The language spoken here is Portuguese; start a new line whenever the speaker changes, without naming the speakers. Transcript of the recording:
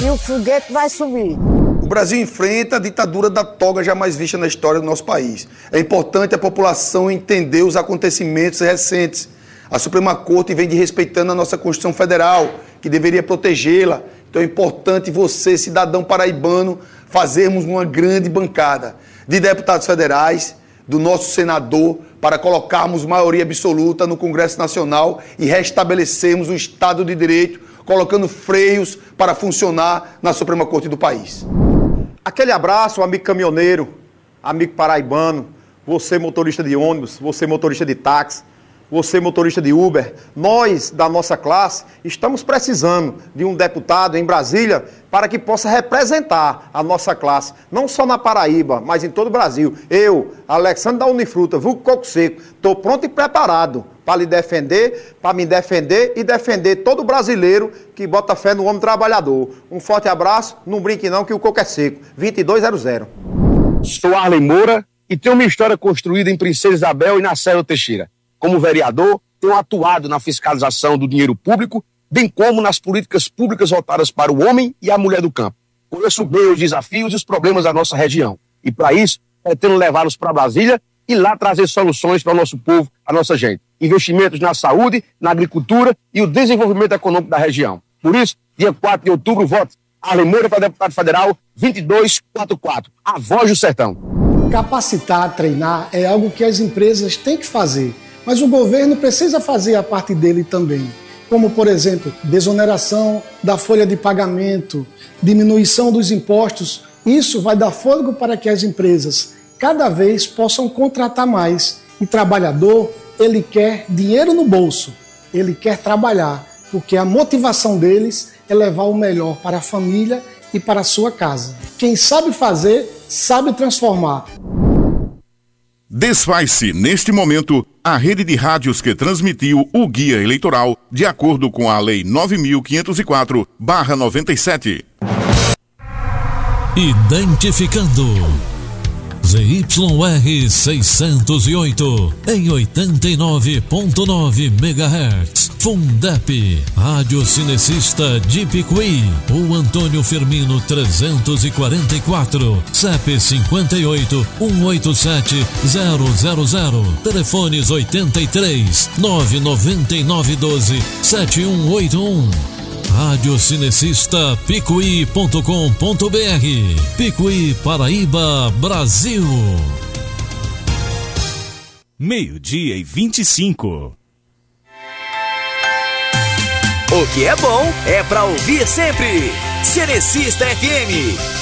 o foguete vai subir.
O Brasil enfrenta a ditadura da toga jamais vista na história do nosso país. É importante a população entender os acontecimentos recentes. A Suprema Corte vem desrespeitando a nossa Constituição Federal, que deveria protegê-la. Então é importante você, cidadão paraibano, fazermos uma grande bancada de deputados federais, do nosso senador, para colocarmos maioria absoluta no Congresso Nacional e restabelecermos o Estado de Direito, colocando freios para funcionar na Suprema Corte do país.
Aquele abraço, amigo caminhoneiro, amigo paraibano, você motorista de ônibus, você motorista de táxi, você motorista de Uber, nós da nossa classe estamos precisando de um deputado em Brasília para que possa representar a nossa classe, não só na Paraíba, mas em todo o Brasil. Eu, Alexandre da Unifruta, vulgo Coco Seco, estou pronto e preparado para lhe defender, para me defender e defender todo brasileiro que bota fé no homem trabalhador. Um forte abraço, não brinque não que o coco é seco. 2200.
Sou Arlen Moura e tenho uma história construída em Princesa Isabel e na Serra Teixeira. Como vereador, tenho atuado na fiscalização do dinheiro público, bem como nas políticas públicas voltadas para o homem e a mulher do campo. Conheço bem os desafios e os problemas da nossa região. E para isso, pretendo levá-los para Brasília e lá trazer soluções para o nosso povo, a nossa gente. Investimentos na saúde, na agricultura e o desenvolvimento econômico da região. Por isso, dia 4 de outubro, vote Arlen Moura para deputado federal 2244, a voz do sertão.
Capacitar, treinar é algo que as empresas têm que fazer. Mas o governo precisa fazer a parte dele também, como, por exemplo, desoneração da folha de pagamento, diminuição dos impostos. Isso vai dar fôlego para que as empresas cada vez possam contratar mais. E trabalhador, ele quer dinheiro no bolso, ele quer trabalhar, porque a motivação deles é levar o melhor para a família e para a sua casa. Quem sabe fazer, sabe transformar.
Desfaz-se, neste momento, a rede de rádios que transmitiu o guia eleitoral de acordo com a Lei 9.504/97.
Identificando ZYR 608 em 89.9 MHz. Fundep, Rádio Cinecista de Picuí, o Antônio Firmino 344, CEP 58 187 000, telefones 83 999 12 7181. Radiocinecista Picuí.com.br. Picuí, Paraíba, Brasil.
12:25.
O que é bom é pra ouvir sempre. Cinecista FM.